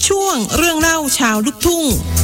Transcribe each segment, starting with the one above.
ช่วงเรื่องเล่าชาวลูกทุ่ง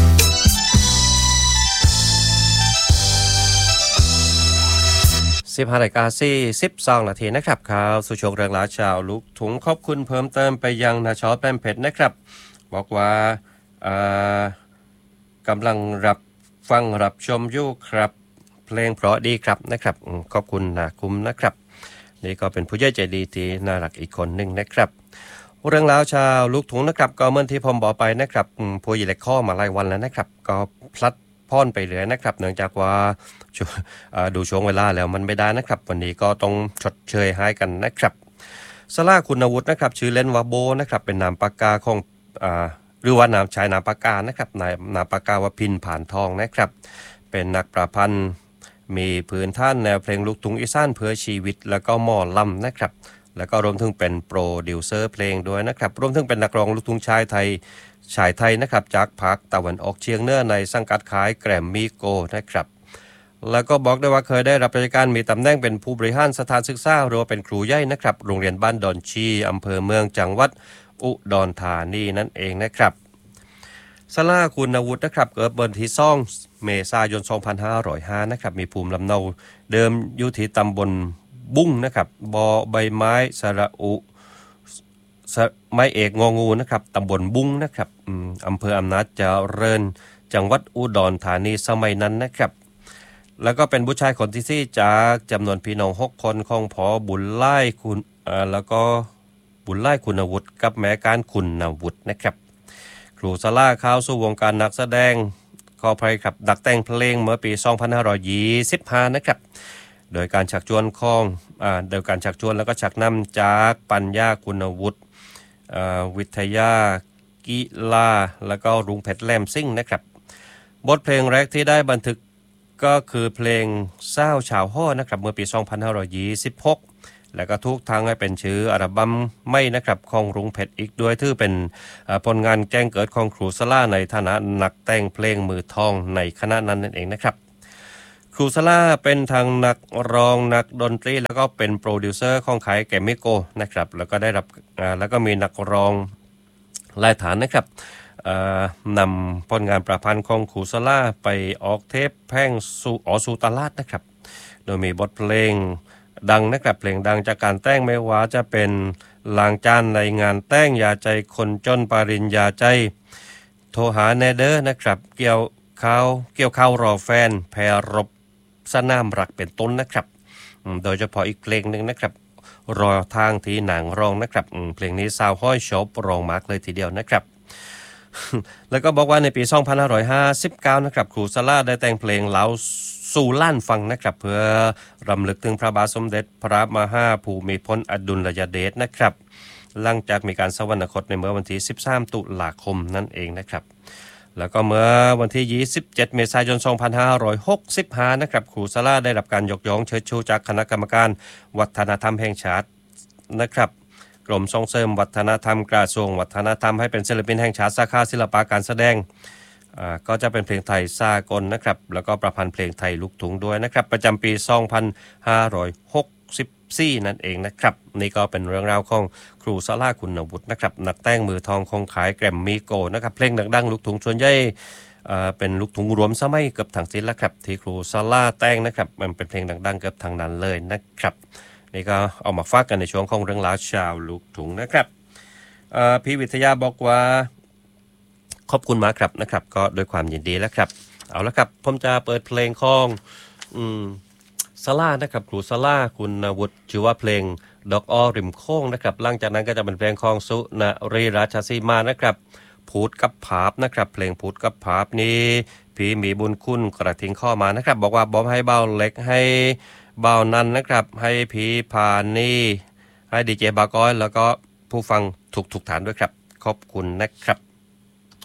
15:42 นาทีนะครับข่าวสู่ช่วงเรื่องราวชาวลูกทุ่งขอบคุณเพิ่มเติมไปยังนาชอแป้นเพชรนะครับบอกว่ากำลังรับชมอยู่ครับเพลงเพราะดีครับนะครับขอบคุณนาคุ้มนะครับนี่ก็เป็นผู้ใหญ่ใจดีที่น่ารักอีกคนหนึ่งนะครับเรื่องราวชาวลูกทุ่งนะครับก็เหมือนที่ผมบอกไปนะครับผู้ใหญ่เล็กข้อมาหลายวันแล้วนะครับก็พลัดพ่อนไปเรื่อยนะครับเนื่องจากว่าดูช่วงเวลาแล้วมันไม่ได้นะครับวันนี้ก็ต้องชดเชยให้กันนะครับสลาคุณวุฒินะครับชื่อเล่นว่าโบนะครับเป็นนามปากกาของหรือว่านามชายนามปากกานะครับนามปากกาวพินผ่านทองนะครับเป็นนักประพันธ์มีพื้นฐานแนวเพลงลูกทุ่งอีสานเพื่อชีวิตแล้วก็หมอลำนะครับแล้วก็รวมถึงเป็นโปรดิวเซอร์เพลงด้วยนะครับรวมถึงเป็นนักร้องลูกทุ่งชายไทยนะครับจากภาคตะวันออกเฉียงเหนือในสังกัดค่ายแกรมมี่โกนะครับแล้วก็บอกได้ว่าเคยได้รับราชการมีตำแหน่งเป็นผู้บริหารสถานศึกษาหรือว่าเป็นครูใหญ่นะครับโรงเรียนบ้านดอนชีอำเภอเมืองจังหวัดอุดรธานีนั่นเองนะครับสลาคุณวุฒินะครับเกิดวันที่2 เมษายน 2505นะครับมีภูมิลำเนาเดิมอยู่ที่ตำบลบุ้งนะครับบอใบไม้สระอุไม้เอกงองูนะครับตำบลบุ้งนะครับอำเภออำนาจเจริญจังหวัดอุดรธานีสมัยนั้นนะครับแล้วก็เป็นผู้ชายคนที่4จากจำนวนพี่น้อง6คนของพอบุญไล่คุณแล้วก็บุญไล่คุณวุฒิกับแม่การคุณวุฒินะครับครูสลาเข้าสู่วงการนักแสดงขออภัยครับดักแต่งเพลงเมื่อปี 2525 นะครับโดยการชักชวนแล้วก็ชักนำจากปัญญาคุณวุฒิวิทยากีฬาแล้วก็รุงเพชรแหลมซิ่งนะครับบทเพลงแรกที่ได้บันทึกก็คือเพลงเศร้าชาวฮ้อนะครับเมื่อปี 2526 แล้วก็ทุกทางให้เป็นชื่ออัลบั้มไม่นะครับของรุงเพชรอีกด้วยถือเป็นผลงานแจ้งเกิดของครูสลาในฐานะนักแต่งเพลงมือทองในคณะนั้นนั่นเองนะครับครูสลาเป็นทางนักร้องนักดนตรีแล้วก็เป็นโปรดิวเซอร์ของค่ายแกรมมี่โกนะครับแล้วก็ได้รับแล้วก็มีนักร้องหลายฐานนะครับนำผลงานประพันธ์ของครูสลาไปออกเทปแพ่งสู่ตลาดนะครับโดยมีบทเพลงดังนะครับเพลงดังจากการแต่งไม่ว่าจะเป็นล้างจานในงานแต่งยาใจคนจนปริญญาใจโทรหาแนเดอร์นะครับเกี่ยวข้าวรอแฟนแพรบสนามรักเป็นต้นนะครับโดยเฉพาะอีกเพลงหนึ่งนะครับรอทางที่หนังร้องนะครับเพลงนี้ซาวห้อยชอบร้องมากเลยทีเดียวนะครับแล้วก็บอกว่าในปี 2559 นะครับครูสลาได้แต่งเพลงเหลาสู่ล้านฟังนะครับเพื่อรำลึกถึงพระบาทสมเด็จพระมหาภูมิพลอดุลยเดชนะครับหลังจากมีการสวรรคตในเมื่อวันที่ 13 ตุลาคมนั่นเองนะครับแล้วก็เมื่อวันที่ 27 เมษายน 2565 นะครับครูสลาได้รับการยกย่องเชิดชูจากคณะกรรมการวัฒนธรรมแห่งชาตินะครับกรมส่งเสริมวัฒนธรรมกระทรวงวัฒนธรรมให้เป็นศิลปินแห่งชาติสาขาศิลปะการแสดงก็จะเป็นเพลงไทยสากลนะครับแล้วก็ประพันธ์เพลงไทยลูกทุ่งด้วยนะครับประจำปี 2564 นั่นเองนะครับนี่ก็เป็นเรื่องราวของครูสลาคุณวุฒินะครับนักแต่งมือทองของขายแกรมมี่โกนะครับเพลงดังๆลูกทุ่งส่วนใหญ่เป็นลูกทุ่งรวมสมัยเกือบทั้งสิ้นแล้วครับที่ครูสลาแต่งนะครับมันเป็นเพลงดังๆเกือบทั้งนั้นเลยนะครับนี่ก็เอามาฝากกันในช่วงของเรื่องราวชาวลูกทุ่งนะครับพี่วิทยาบอกว่าขอบคุณมากครับนะครับก็ด้วยความยินดีแล้วครับเอาละครับผมจะเปิดเพลงของสลานะครับครูสลาคุณวุฒิชื่อว่าเพลงดอกอ้อริมโค้งนะครับหลังจากนั้นก็จะเป็นเพลงของสุนรีราชสีมานะครับพูดกับภาพนะครับเพลงพูดกับภาพนี้พี่มีบุญคุณกระทิงข้อมานะครับบอกว่าบอมให้เบาเล็กให้เบานั้นนะครับให้พี่พานี่ให้ดีเจบาก้อยแล้วก็ผู้ฟังทุกฐานด้วยครับขอบคุณนะครับ